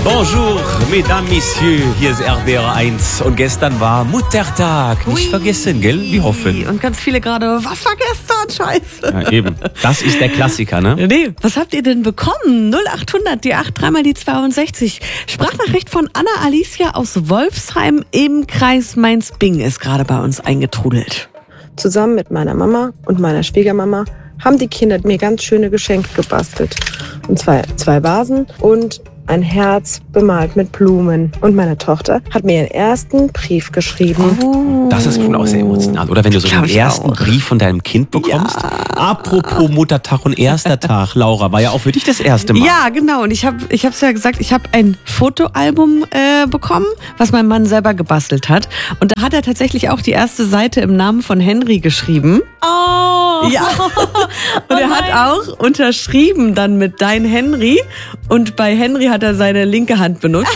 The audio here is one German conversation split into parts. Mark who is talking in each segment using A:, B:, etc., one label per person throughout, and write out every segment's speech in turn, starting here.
A: Bonjour, mesdames, messieurs, hier ist RBR 1 und gestern war Muttertag. Nicht vergessen, gell? Wir hoffen.
B: Und ganz viele gerade, was war gestern? Scheiße.
A: Ja, eben. Das ist der Klassiker, ne?
B: Nee, was habt ihr denn bekommen? 0800, die 8, dreimal die 62. Sprachnachricht von Anna Alicia aus Wolfsheim im Kreis Mainz-Bingen ist gerade bei uns eingetrudelt.
C: Zusammen mit meiner Mama und meiner Schwiegermama haben die Kinder mir ganz schöne Geschenke gebastelt. Und zwar 2 Vasen und ein Herz bemalt mit Blumen. Und meine Tochter hat mir ihren ersten Brief geschrieben.
A: Das ist bestimmt auch sehr emotional, oder? Wenn du so den ersten Brief von deinem Kind bekommst. Ja. Apropos Muttertag und erster Tag, Laura, war ja auch für dich das erste Mal.
B: Ja, genau. Und ich hab's ja gesagt, ich habe ein Fotoalbum bekommen, was mein Mann selber gebastelt hat. Und da hat er tatsächlich auch die erste Seite im Namen von Henry geschrieben.
D: Oh!
B: Ja. Und er hat auch unterschrieben dann mit Dein Henry. Und bei Henry hat er seine linke Hand benutzt.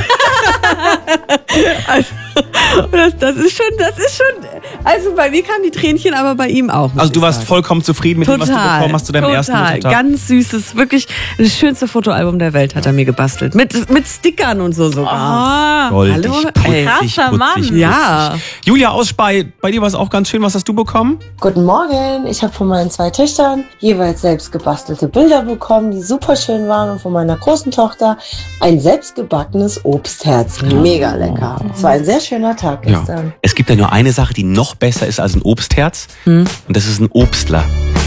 B: Also, das ist schon, also bei mir kamen die Tränchen, aber bei ihm auch.
A: Also du warst vollkommen zufrieden mit dem, was du bekommen hast zu deinem ersten Muttertag?
B: Ganz süßes, wirklich das schönste Fotoalbum der Welt hat er mir gebastelt. Mit Stickern und so sogar.
A: Goldig, putzig,
D: krasser Mann.
A: putzig.
B: Ja.
A: Julia aus Spey, bei dir war es auch ganz schön. Was hast du bekommen?
E: Guten Morgen, ich habe von meinen 2 Töchtern jeweils selbst gebastelte Bilder bekommen, die super schön waren, und von meiner großen Tochter ein selbstgebackenes Obstherz. Mega lecker. Es war ein sehr schöner Tag gestern.
A: Es gibt ja nur eine Sache, die noch besser ist als ein Obstherz. Und das ist ein Obstler.